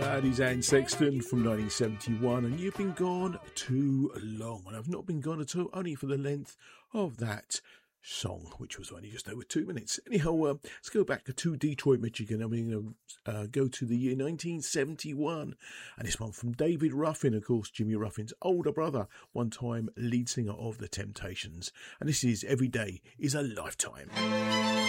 That is Anne Sexton from 1971, and You've Been Gone Too Long. And I've not been gone at all, only for the length of that song, which was only just over 2 minutes. Anyhow, let's go back to Detroit, Michigan. I'm going to go to the year 1971, and this one from David Ruffin, of course, Jimmy Ruffin's older brother, one-time lead singer of The Temptations. And this is Every Day is a Lifetime.